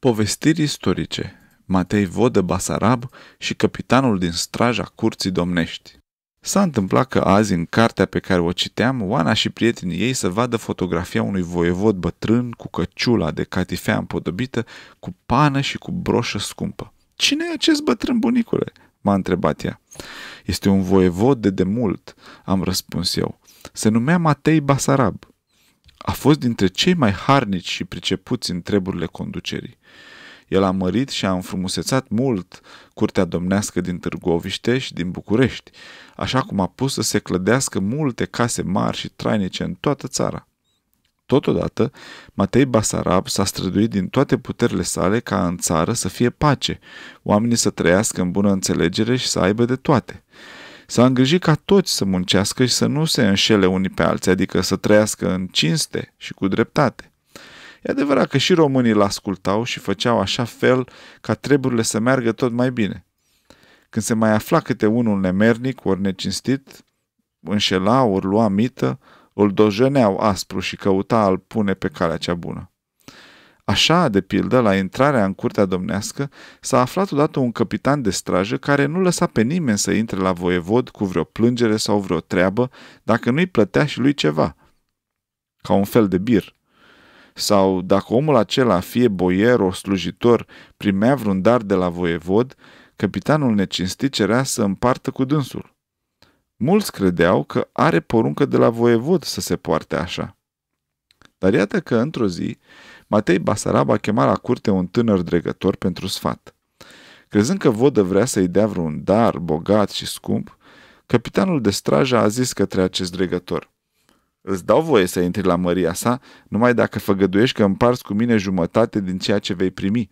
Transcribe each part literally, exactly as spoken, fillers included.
Povestiri istorice. Matei Vodă Basarab și căpitanul din straja curții domnești. S-a întâmplat că azi, în cartea pe care o citeam, Oana și prietenii ei să vadă fotografia unui voievod bătrân cu căciula de catifea împodobită, cu pană și cu broșă scumpă. "Cine e acest bătrân, bunicule?" m-a întrebat ea. "Este un voievod de demult," am răspuns eu. "Se numea Matei Basarab. A fost dintre cei mai harnici și pricepuți în treburile conducerii. El a mărit și a înfrumusețat mult curtea domnească din Târgoviște și din București, așa cum a pus să se clădească multe case mari și trainice în toată țara. Totodată, Matei Basarab s-a străduit din toate puterile sale ca în țară să fie pace, oamenii să trăiască în bună înțelegere și să aibă de toate. S-a îngrijit ca toți să muncească și să nu se înșele unii pe alții, adică să trăiască în cinste și cu dreptate. E adevărat că și românii l-ascultau și făceau așa fel ca treburile să meargă tot mai bine. Când se mai afla câte unul nemernic ori necinstit, înșela ori lua mită, îl dojeneau aspru și căuta a-l pune pe calea cea bună. Așa, de pildă, la intrarea în curtea domnească, s-a aflat odată un căpitan de strajă care nu lăsa pe nimeni să intre la voievod cu vreo plângere sau vreo treabă, dacă nu-i plătea și lui ceva, ca un fel de bir. Sau dacă omul acela, fie boier ori slujitor, primea vreun dar de la voievod, căpitanul necinstit cerea să împartă cu dânsul. Mulți credeau că are poruncă de la voievod să se poarte așa. Dar iată că, într-o zi, Matei Basarab a chemat la curte un tânăr dregător pentru sfat. Crezând că vodă vrea să-i dea vreun dar bogat și scump, căpitanul de strajă a zis către acest dregător: "Îți dau voie să intri la măria sa, numai dacă făgăduiești că împarți cu mine jumătate din ceea ce vei primi."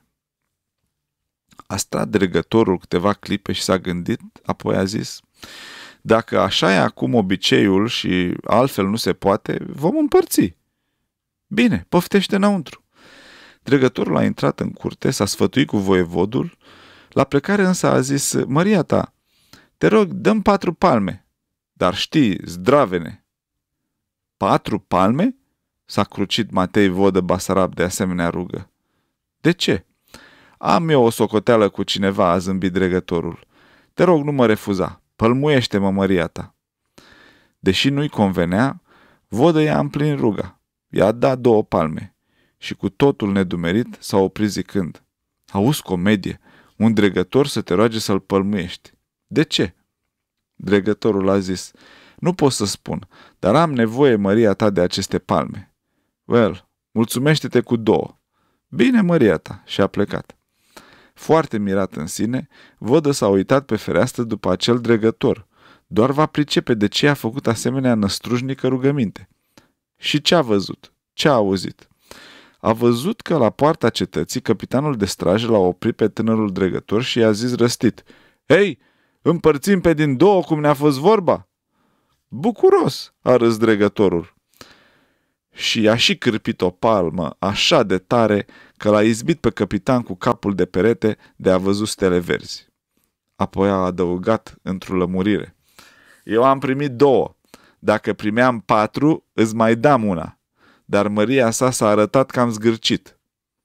A stat dregătorul câteva clipe și s-a gândit, apoi a zis: "Dacă așa e acum obiceiul și altfel nu se poate, vom împărți." "Bine, poftește înăuntru." Dregătorul a intrat în curte, s-a sfătuit cu voievodul, la plecare însă a zis: "Măria ta, te rog, dă-mi patru palme, dar știi, zdravene." "Patru palme?" s-a crucit Matei Vodă Basarab de asemenea rugă. "De ce?" "Am eu o socoteală cu cineva," a zâmbit dregătorul. "Te rog, nu mă refuza. Pălmuiește-mă, măria ta." Deși nu-i convenea, Vodă i-a împlinit ruga. I-a dat două palme și cu totul nedumerit s-a oprit zicând: "Auzi comedie, un dregător să te roage să-l pălmuiești. De ce?" Dregătorul a zis: "Nu pot să spun, dar am nevoie, măria ta, de aceste palme." "Well, mulțumește-te cu două." "Bine, măria ta," și a plecat. Foarte mirat în sine, Vodă s-a uitat pe fereastră după acel dregător. Doar va pricepe de ce a făcut asemenea năstrușnică rugăminte. Și ce a văzut? Ce a auzit? A văzut că la poarta cetății căpitanul de strajă l-a oprit pe tânărul dregător și i-a zis răstit: "Hei, împărțim pe din două cum ne-a fost vorba?" "Bucuros," a râs dregătorul. Și i-a și cârpit o palmă așa de tare că l-a izbit pe căpitan cu capul de perete de a văzut stele verzi. Apoi a adăugat într-o lămurire: "Eu am primit două. Dacă primeam patru, îți mai dam una. Dar măria sa s-a arătat cam zgârcit."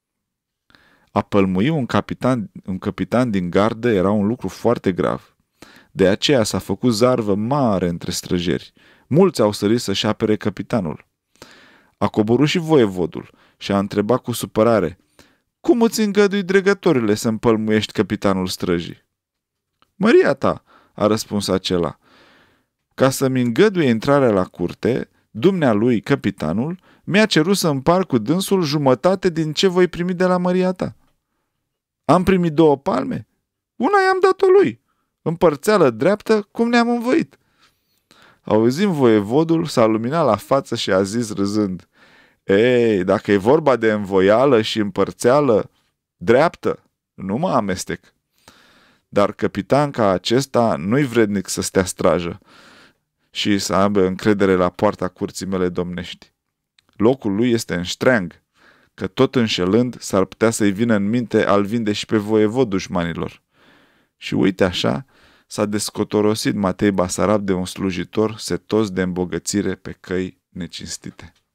A pălmui un capitan, un capitan din gardă era un lucru foarte grav. De aceea s-a făcut zarvă mare între străjeri. Mulți au sărit să-și apere capitanul. A coborât și voievodul și a întrebat cu supărare: "Cum îți îngădui, dregătorile, să-mi pălmuiești capitanul străjii?" "Măria ta," a răspuns acela, "ca să-mi îngăduie intrarea la curte, dumnealui, capitanul, mi-a cerut să împart cu dânsul jumătate din ce voi primi de la măria ta. Am primit două palme? Una i-am dat-o lui. Împărțeală dreaptă, cum ne-am învăit." Auzind voievodul, s-a luminat la față și a zis râzând: "Ei, dacă e vorba de învoială și împărțeală dreaptă, nu mă amestec. Dar capitan ca acesta nu-i vrednic să stea strajă și să aibă încredere la poarta curții mele domnești. Locul lui este în ștreang, că tot înșelând s-ar putea să-i vină în minte a-l vinde și pe voievod dușmanilor." Și uite așa s-a descotorosit Matei Basarab de un slujitor setos de îmbogățire pe căi necinstite.